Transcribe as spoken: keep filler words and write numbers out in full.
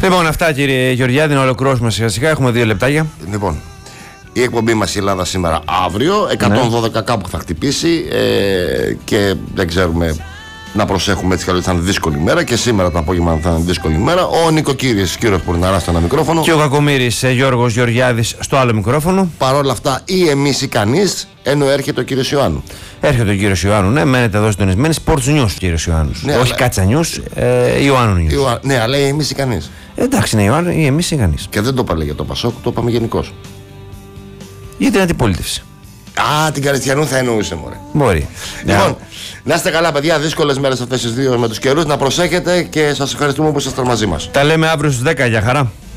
Λοιπόν, αυτά κύριε Γεωργιάδη, να ολοκληρώσουμε σιγά σιγά. Έχουμε δύο λεπτάκια. Λοιπόν, η εκπομπή μας η Ελλάδα σήμερα αύριο, εκατόν δώδεκα ναι. κάπου θα χτυπήσει ε, και δεν ξέρουμε. Να προσέχουμε, έτσι κι αλλιώς θα είναι δύσκολη μέρα και σήμερα το απόγευμα θα είναι δύσκολη μέρα. Ο Νικοκύρης, κύριος Πουρναράς στο ένα μικρόφωνο. Και ο Κακομοίρης Γιώργος Γεωργιάδης στο άλλο μικρόφωνο. Παρ' όλα αυτά, ή εμείς ή κανείς, ενώ έρχεται ο κύριος Ιωάννου. Έρχεται ο κύριος Ιωάννου, ναι, μένετε εδώ συντονισμένοι. Sports News, κύριος Ιωάννου. Ναι, όχι αλλά... Κάτσα News, ε, Ιωάννου News. Ιωα... Ναι, αλλά ή εμείς ή κανείς. Εντάξει, ναι, Ιωάννου, ή εμείς ή κανείς. Και δεν το είπα για το Πασόκ, το είπαμε γενικώς. Για την αντιπολίτευση. Α, την Καριστιανού θα εννοούσε, μωρέ. Μπορεί. Λοιπόν, να είστε καλά, παιδιά. Δύσκολες μέρες αυτές τις δύο με τους καιρούς. Να προσέχετε και σας ευχαριστούμε που ήσασταν μαζί μας. Τα λέμε αύριο στις δέκα. Για χαρά.